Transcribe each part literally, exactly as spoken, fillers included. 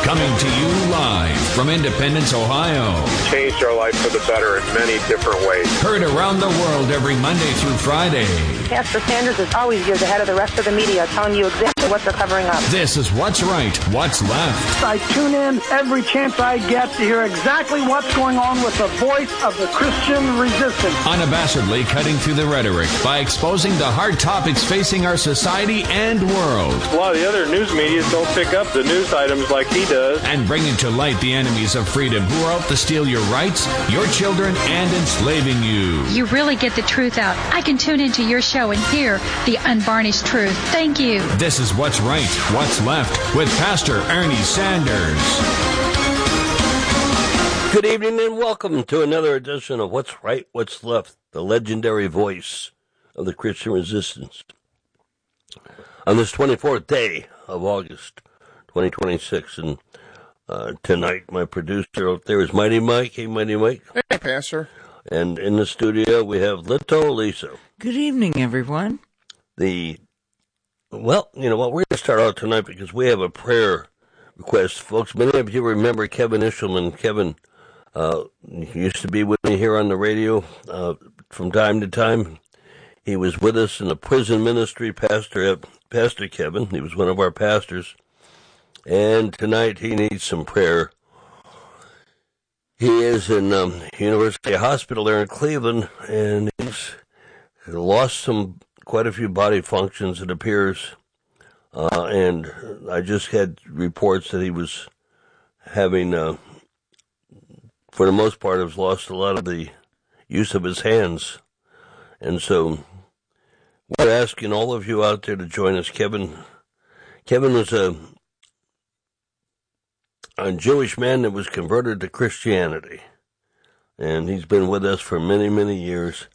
Coming to you live from Independence, Ohio. Changed our life for the better in many different ways. Heard around the world every Monday through Friday. Pastor Sanders is always years ahead of the rest of the media, telling you exactly what they're covering up. This is What's Right, What's Left. I tune in every chance I get to hear exactly what's going on with the voice of the Christian resistance. Unabashedly cutting through the rhetoric by exposing the hard topics facing our society and world. A lot of the other news media don't pick up the news items like he does. And bringing to light the enemies of freedom who are out to steal your rights, your children, and enslaving you. You really get the truth out. I can tune into your show and hear the unvarnished truth. Thank you. This is What's Right, What's Left with Pastor Ernie Sanders. Good evening and welcome to another edition of What's Right, What's Left, the legendary voice of the Christian resistance. On this twenty-fourth day of August, twenty twenty-six, and uh, tonight my producer out there is Mighty Mike. Hey, Mighty Mike. Hey, Pastor. And in the studio we have Lito Lisa. Good evening, everyone. The, well, you know what, we're going to start out tonight because we have a prayer request. Folks, many of you remember Kevin Ishelman. Kevin uh, used to be with me here on the radio uh, from time to time. He was with us in the prison ministry, Pastor Pastor Kevin. He was one of our pastors. And tonight he needs some prayer. He is in um, University Hospital there in Cleveland, and he's lost some quite a few body functions, it appears. Uh, and I just had reports that he was having, uh, for the most part, has lost a lot of the use of his hands. And so we're asking all of you out there to join us. Kevin, Kevin was a, a Jewish man that was converted to Christianity. And he's been with us for many, many years.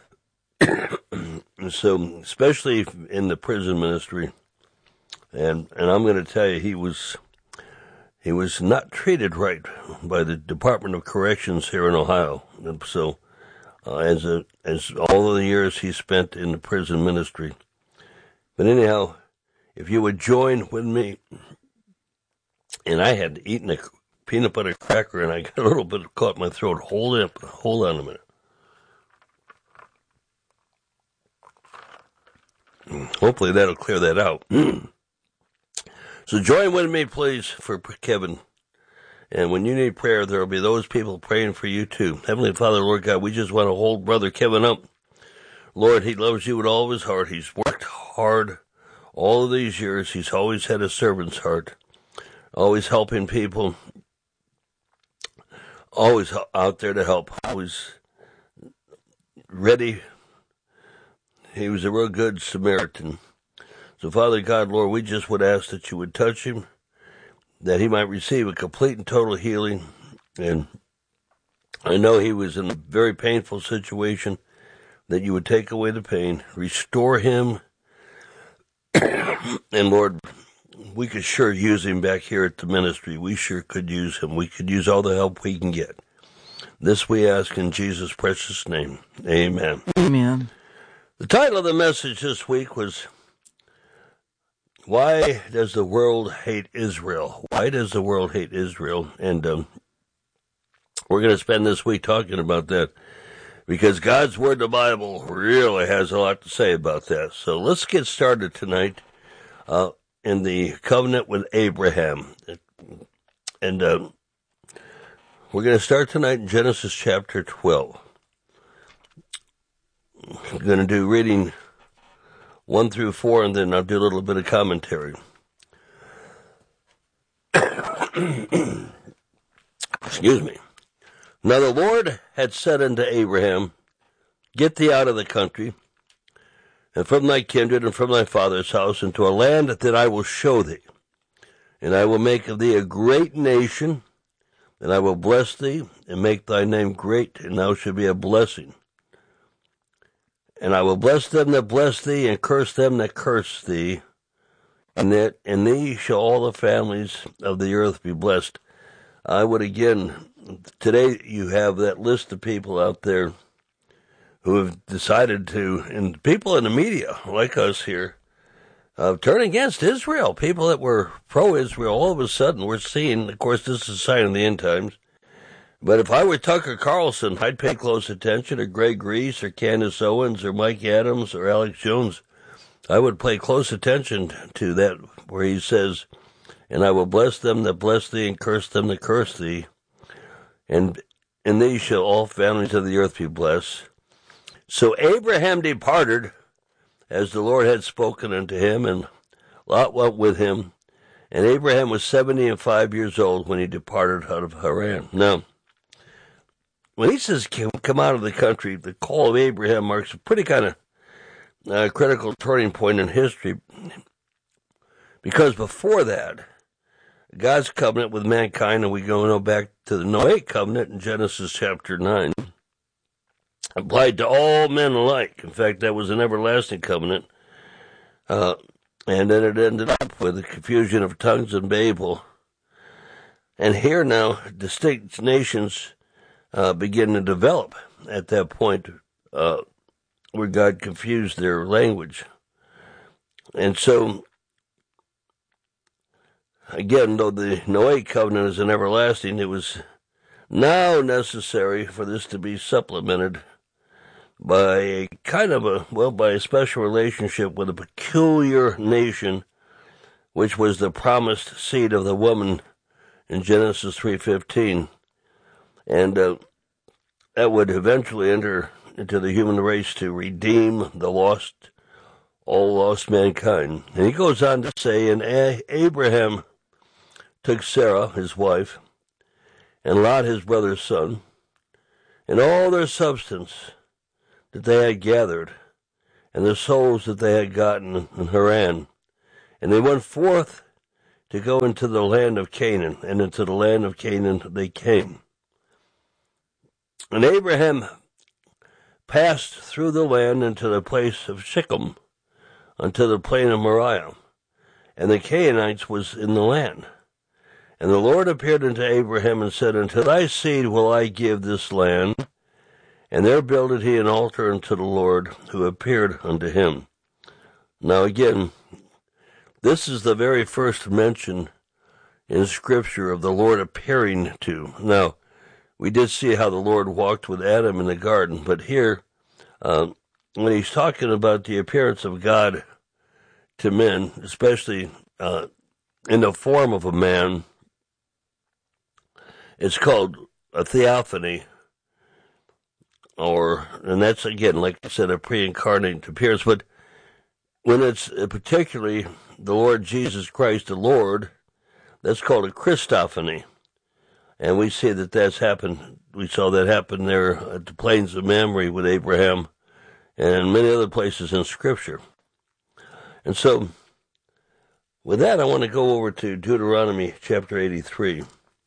So, especially in the prison ministry, and and I'm going to tell you, he was he was not treated right by the Department of Corrections here in Ohio. And so, uh, as a as all of the years he spent in the prison ministry. But anyhow, if you would join with me, and I had eaten a peanut butter cracker, and I got a little bit caught in my throat. Hold up, hold on a minute. Hopefully that'll clear that out. So join with me, please, for Kevin. And when you need prayer, there will be those people praying for you too. Heavenly Father, Lord God, we just want to hold Brother Kevin up. Lord, he loves you with all of his heart. He's worked hard all of these years. He's always had a servant's heart, always helping people, always out there to help, always ready. He was a real good Samaritan. So, Father God, Lord, we just would ask that you would touch him, that he might receive a complete and total healing. And I know he was in a very painful situation, that you would take away the pain, restore him. And, Lord, we could sure use him back here at the ministry. We sure could use him. We could use all the help we can get. This we ask in Jesus' precious name. Amen. Amen. The title of the message this week was, Why Does the World Hate Israel? Why does the world hate Israel? And um, we're going to spend this week talking about that because God's Word, the Bible, really has a lot to say about that. So let's get started tonight uh, in the covenant with Abraham. And uh, we're going to start tonight in Genesis chapter twelve. I'm going to do reading one through four, and then I'll do a little bit of commentary. Excuse me. Now the Lord had said unto Abraham, Get thee out of the country, and from thy kindred, and from thy father's house, into a land that I will show thee. And I will make of thee a great nation, and I will bless thee, and make thy name great, and thou shalt be a blessing. And I will bless them that bless thee, and curse them that curse thee. And that in thee shall all the families of the earth be blessed. I would again, today you have that list of people out there who have decided to, and people in the media, like us here, uh, turn against Israel. People that were pro-Israel all of a sudden were seeing, of course, this is a sign of the end times. But if I were Tucker Carlson, I'd pay close attention, or Greg Reese, or Candace Owens, or Mike Adams, or Alex Jones. I would pay close attention to that, where he says, and I will bless them that bless thee, and curse them that curse thee. And in thee shall all families of the earth be blessed. So Abraham departed, as the Lord had spoken unto him, and Lot went with him. And Abraham was seventy and five years old when he departed out of Haran. Now, when he says come out of the country, the call of Abraham marks a pretty kind of uh, critical turning point in history. Because before that, God's covenant with mankind, and we go no back to the Noahic covenant in Genesis chapter nine, applied to all men alike. In fact, that was an everlasting covenant. Uh, and then it ended up with the confusion of tongues and Babel. And here now, distinct nations uh, begin to develop at that point uh, where God confused their language. And so, again, though the Noahic covenant is an everlasting, it was now necessary for this to be supplemented by a kind of a, well, by a special relationship with a peculiar nation, which was the promised seed of the woman in Genesis three fifteen. And uh, that would eventually enter into the human race to redeem the lost, all lost mankind. And he goes on to say, and Abraham took Sarah, his wife, and Lot, his brother's son, and all their substance that they had gathered, and the souls that they had gotten in Haran. And they went forth to go into the land of Canaan, and into the land of Canaan they came. And Abraham passed through the land into the place of Shechem, unto the plain of Moriah, and the Canaanites was in the land. And the Lord appeared unto Abraham and said, unto thy seed will I give this land. And there builded he an altar unto the Lord, who appeared unto him. Now again, this is the very first mention in Scripture of the Lord appearing to. Now, we did see how the Lord walked with Adam in the garden, but here, uh, when he's talking about the appearance of God to men, especially uh, in the form of a man, it's called a theophany, or, and that's, again, like I said, a pre-incarnate appearance, but when it's particularly the Lord Jesus Christ, the Lord, that's called a Christophany. And we see that that's happened, we saw that happen there at the plains of Mamre with Abraham and many other places in Scripture. And so, with that, I want to go over to Deuteronomy chapter eighty-three,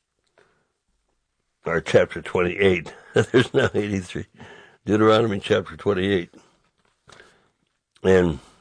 or chapter twenty-eight. There's no eighty-three. Deuteronomy chapter twenty-eight. And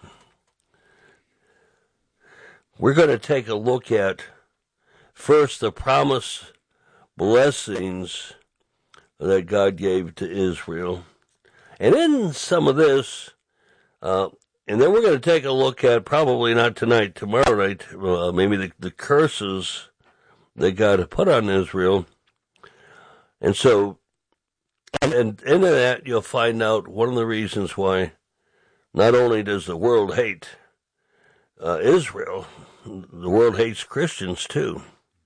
we're going to take a look at, first, the promise blessings that God gave to Israel. And in some of this, uh, and then we're going to take a look at, probably not tonight, tomorrow night, uh, maybe the, the curses that God put on Israel. And so, and, and in that, you'll find out one of the reasons why not only does the world hate uh, Israel, the world hates Christians too.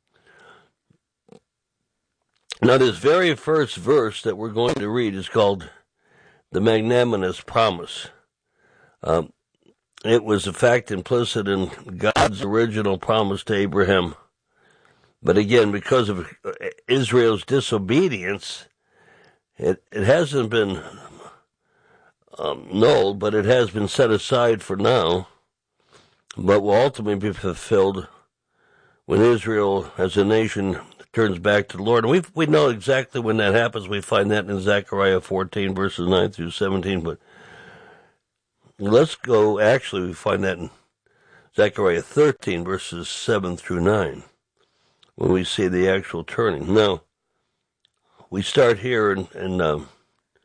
Now, this very first verse that we're going to read is called the Magnanimous Promise. Um, it was a fact implicit in God's original promise to Abraham. But again, because of Israel's disobedience, it, it hasn't been um, nulled, but it has been set aside for now, but will ultimately be fulfilled when Israel as a nation turns back to the Lord. And we we know exactly when that happens. We find that in Zechariah fourteen, verses nine through seventeen. But let's go, actually, we find that in Zechariah thirteen, verses seven through nine, when we see the actual turning. Now, we start here in, in um,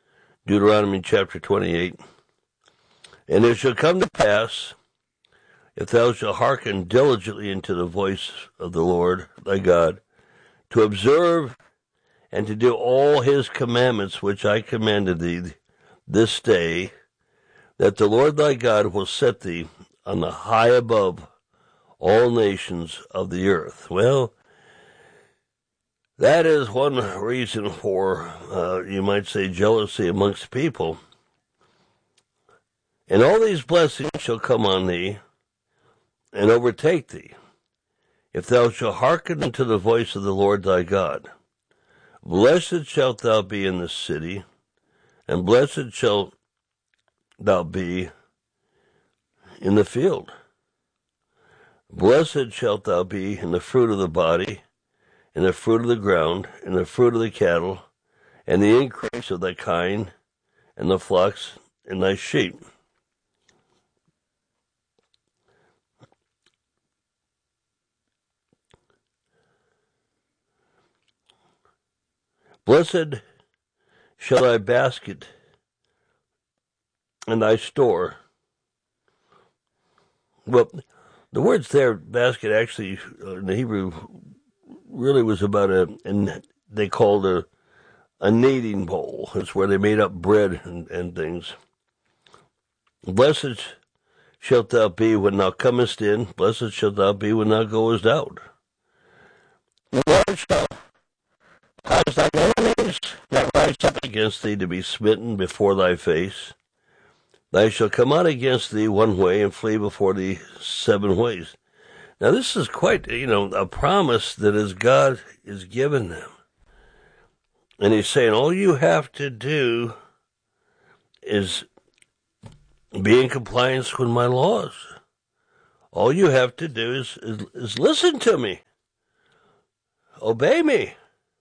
Deuteronomy chapter twenty-eight. And it shall come to pass, if thou shalt hearken diligently unto the voice of the Lord thy God, to observe and to do all his commandments which I commanded thee this day, that the Lord thy God will set thee on the high above all nations of the earth. Well, that is one reason for, uh, you might say, jealousy amongst people. And all these blessings shall come on thee and overtake thee, if thou shalt hearken unto the voice of the Lord thy God. Blessed shalt thou be in the city, and blessed shalt thou be in the field. Blessed shalt thou be in the fruit of the body, in the fruit of the ground, in the fruit of the cattle, and the increase of thy kine, and the flocks, and thy sheep. Blessed shall thy basket and thy store. Well, the words there, basket, actually, uh, in the Hebrew, really was about a, and they called a, a kneading bowl. It's where they made up bread and, and things. Blessed shalt thou be when thou comest in. Blessed shalt thou be when thou goest out. The Lord shall cause thine enemies that rise up against thee to be smitten before thy face. They shall come out against thee one way and flee before thee seven ways. Now this is quite, you know, a promise that as God is giving them. And he's saying all you have to do is be in compliance with my laws. All you have to do is, is, is listen to me. Obey me.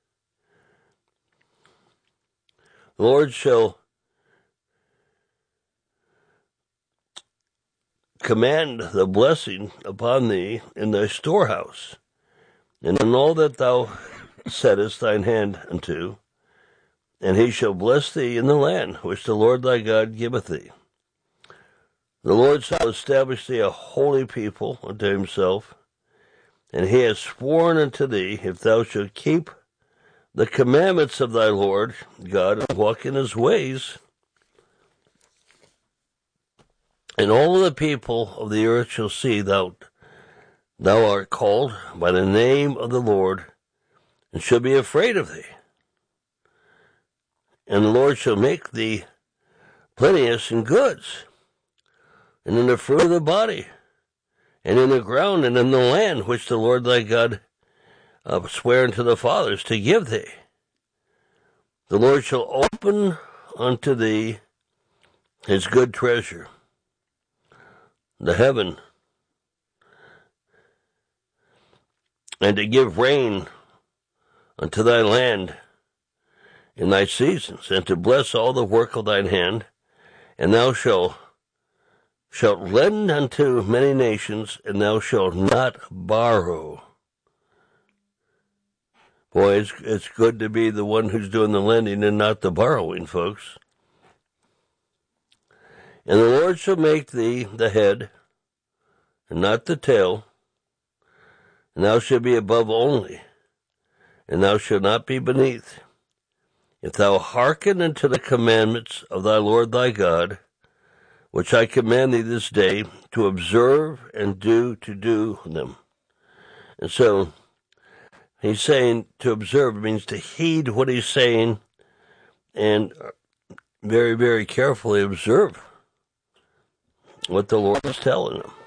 The Lord shall command the blessing upon thee in thy storehouse, and in all that thou settest thine hand unto, and he shall bless thee in the land which the Lord thy God giveth thee. The Lord shall establish thee a holy people unto himself, and he has sworn unto thee, if thou shalt keep the commandments of thy Lord God, and walk in his ways, and all the people of the earth shall see thou, thou art called by the name of the Lord, and shall be afraid of thee. And the Lord shall make thee plenteous in goods, and in the fruit of the body, and in the ground, and in the land which the Lord thy God uh, sware unto the fathers to give thee. The Lord shall open unto thee his good treasure, the heaven, and to give rain unto thy land in thy seasons, and to bless all the work of thine hand, and thou shalt shalt lend unto many nations, and thou shalt not borrow. Boy, it's, it's good to be the one who's doing the lending and not the borrowing, folks. And the Lord shall make thee the head, and not the tail, and thou shalt be above only, and thou shalt not be beneath. If thou hearken unto the commandments of thy Lord thy God, which I command thee this day, to observe and do to do them. And so, he's saying to observe means to heed what he's saying, and very, very carefully observe what the Lord is telling them.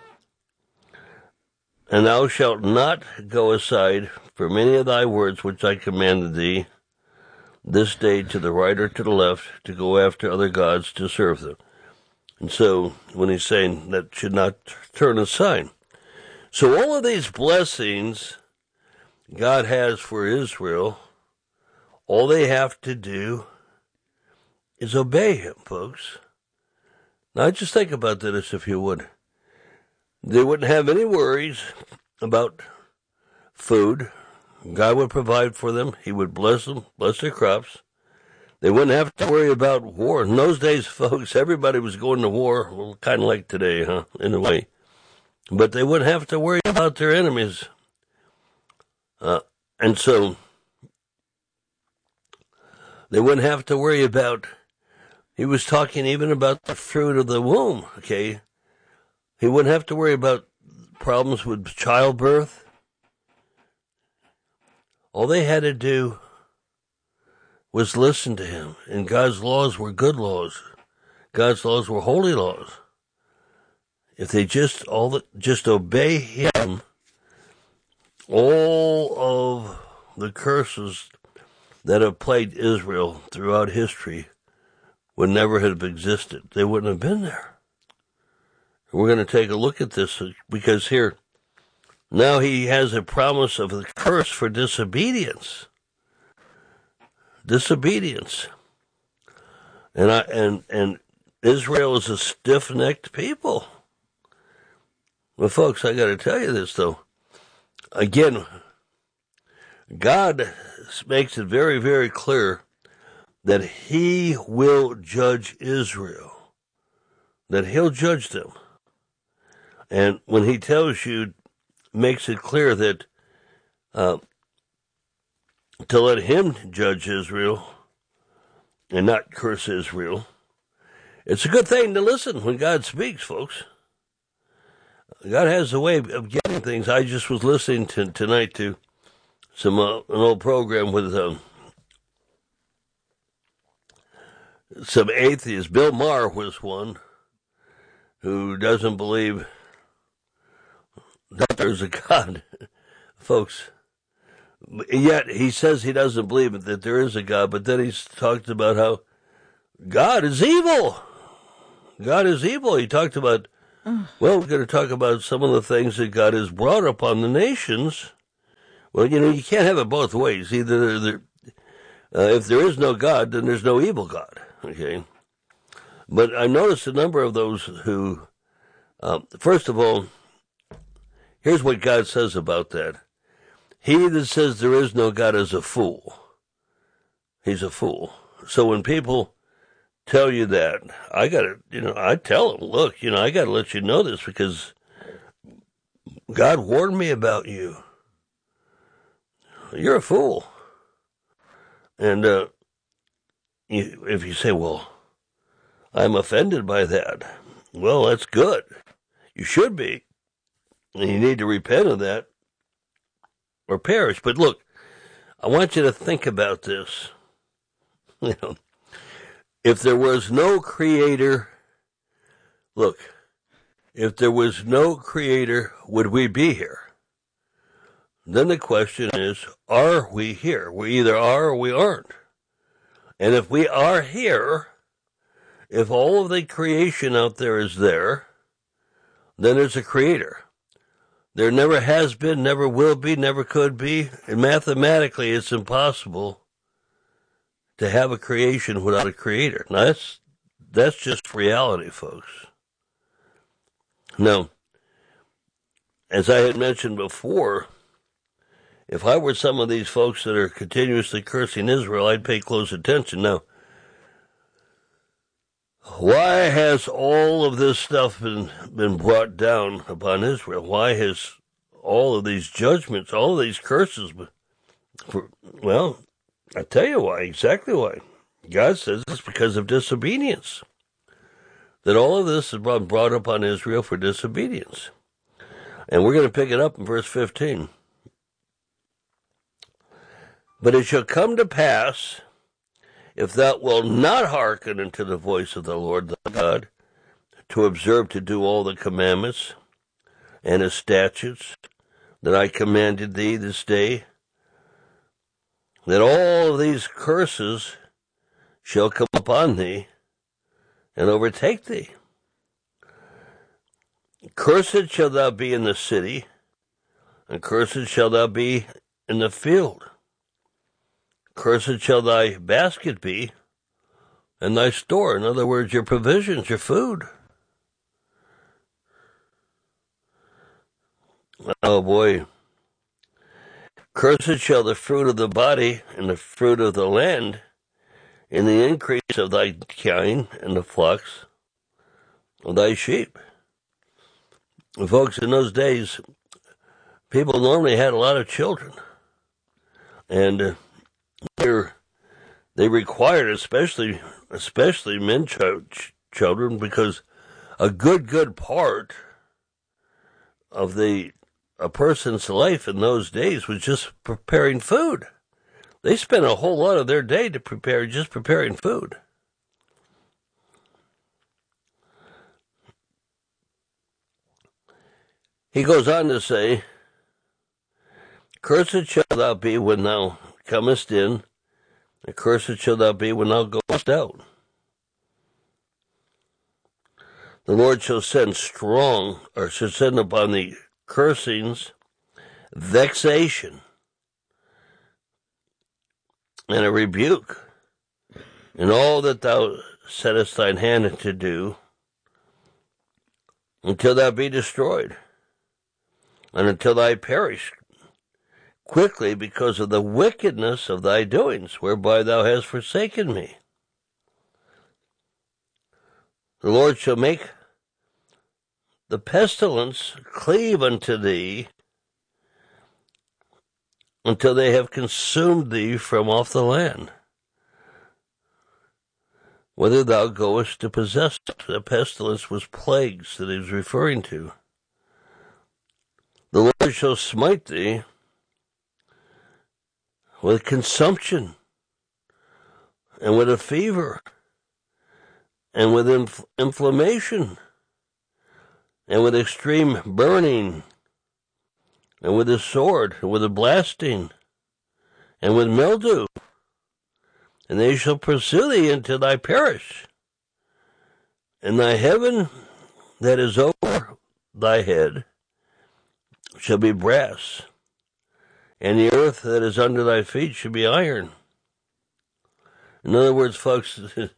And thou shalt not go aside from any of thy words which I commanded thee this day to the right or to the left, to go after other gods to serve them. And so, when he's saying that should not turn aside. So all of these blessings God has for Israel, all they have to do is obey him, folks. Now, just think about this if you would. They wouldn't have any worries about food. God would provide for them. He would bless them, bless their crops. They wouldn't have to worry about war. In those days, folks, everybody was going to war, well, kind of like today, huh, in a way. but they wouldn't have to worry about their enemies. Uh, and so they wouldn't have to worry about, he was talking even about the fruit of the womb, okay? He wouldn't have to worry about problems with childbirth. All they had to do was listen to him, and God's laws were good laws. God's laws were holy laws. If they just all the, just obey him, all of the curses that have plagued Israel throughout history would never have existed. They wouldn't have been there. We're going to take a look at this because here, now he has a promise of the curse for disobedience. Disobedience. And I and and Israel is a stiff-necked people. Well, folks, I got to tell you this, though. Again, God makes it very, very clear that he will judge Israel, that he'll judge them. And when he tells you, makes it clear that uh, to let him judge Israel and not curse Israel, it's a good thing to listen when God speaks, folks. God has a way of getting things. I just was listening to, tonight to some uh, an old program with um, some atheists. Bill Maher was one who doesn't believe that there's a God, folks. Yet he says he doesn't believe that there is a God, but then he's talked about how God is evil. God is evil. He talked about, well, we're going to talk about some of the things that God has brought upon the nations. Well, you know, you can't have it both ways. Either there, uh, if there is no God, then there's no evil God. Okay, but I noticed a number of those who, uh, first of all, here's what God says about that. He that says there is no God is a fool. He's a fool. So when people tell you that, I gotta, you know, I tell them, look, you know, I gotta let you know this because God warned me about you. You're a fool. And uh, you, if you say, well, I'm offended by that, well, that's good. You should be. And you need to repent of that or perish. But look, I want you to think about this. You know, if there was no creator, look, if there was no creator, would we be here? Then the question is, are we here? We either are or we aren't. And if we are here, if all of the creation out there is there, then there's a creator. There never has been, never will be, never could be. And mathematically, it's impossible to have a creation without a creator. Now, that's, that's just reality, folks. Now, as I had mentioned before, if I were some of these folks that are continuously cursing Israel, I'd pay close attention. Now, why has all of this stuff been, been brought down upon Israel? Why has all of these judgments, all of these curses, for, well, I tell you why, exactly why. God says it's because of disobedience. That all of this has been brought upon Israel for disobedience. And we're going to pick it up in verse fifteen. But it shall come to pass, if thou wilt not hearken unto the voice of the Lord thy God, to observe to do all the commandments and his statutes that I commanded thee this day, that all of these curses shall come upon thee and overtake thee. Cursed shall thou be in the city, and cursed shall thou be in the field. Cursed shall thy basket be, and thy store. In other words, your provisions, your food. Oh boy. Cursed shall the fruit of the body, and the fruit of the land, in the increase of thy kine, and the flocks of thy sheep. folks, in those days, people normally had a lot of children. And uh, they're, they required, especially especially men ch- children, because a good, good part of the a person's life in those days was just preparing food. They spent a whole lot of their day to prepare, just preparing food. He goes on to say, "Cursed shalt thou be when thou comest in, and cursed shalt thou be when thou goest out. The Lord shall send strong, or shall send upon thee cursings, vexation, and a rebuke, in all that thou settest thine hand to do, until thou be destroyed, and until thou perish quickly because of the wickedness of thy doings, whereby thou hast forsaken me. The Lord shall make the pestilence cleave unto thee, until they have consumed thee from off the land, whether thou goest to possess it." The pestilence was plagues that he was referring to. "The Lord shall smite thee with consumption, and with a fever, and with inf- inflammation, and with extreme burning, and with a sword, and with a blasting, and with mildew. And they shall pursue thee until thou perish. And thy heaven that is over thy head shall be brass, and the earth that is under thy feet shall be iron." In other words, folks,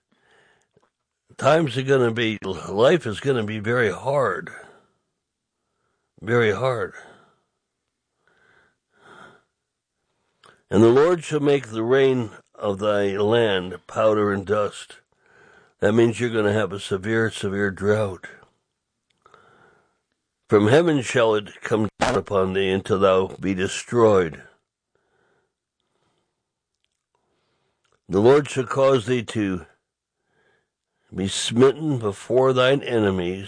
times are going to be, life is going to be very hard. Very hard. "And the Lord shall make the rain of thy land powder and dust." That means you're going to have a severe, severe drought. "From heaven shall it come down upon thee until thou be destroyed. The Lord shall cause thee to be smitten before thine enemies,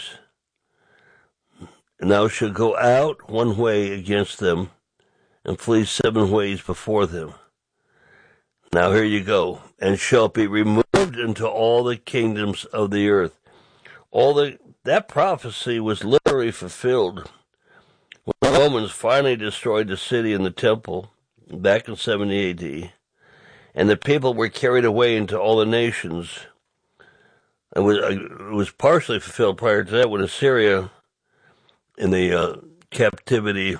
and thou shalt go out one way against them, and flee seven ways before them." Now here you go. "And shalt be removed into all the kingdoms of the earth." All the that prophecy was literally fulfilled when the Romans finally destroyed the city and the temple back in seventy A D, and the people were carried away into all the nations. It was, it was partially fulfilled prior to that when Assyria, in the uh, captivity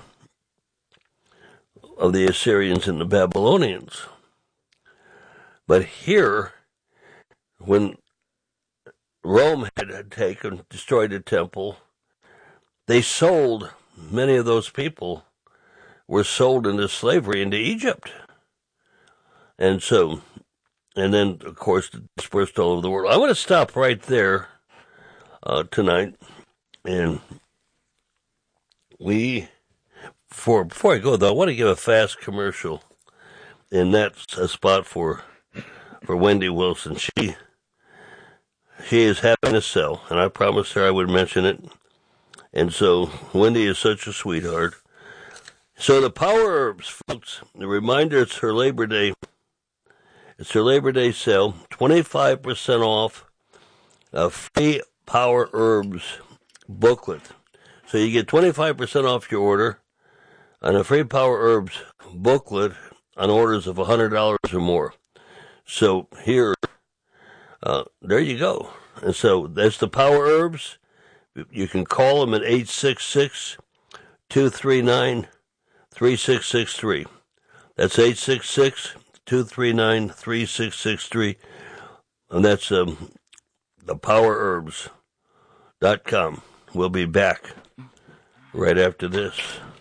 of the Assyrians and the Babylonians. But here, when Rome had taken, destroyed the temple, they sold, many of those people were sold into slavery into Egypt. And so, and then, of course, dispersed all over the world. I want to stop right there uh, tonight. And we, for, before I go, though, I want to give a fast commercial. And that's a spot for for Wendy Wilson. She she is having a sell, and I promised her I would mention it. And so Wendy is such a sweetheart. So the Power Herbs, folks, the reminder, it's her Labor Day. It's her Labor Day sale, twenty-five percent off a free Power Herbs booklet. So you get twenty-five percent off your order on a free Power Herbs booklet on orders of one hundred dollars or more. So here, uh, there you go. And so that's the Power Herbs. You can call them at eight six six, two three nine, three six six three. That's eight six six, two three nine, three six six three. And that's um, the power herbs dot com. We'll be back right after this.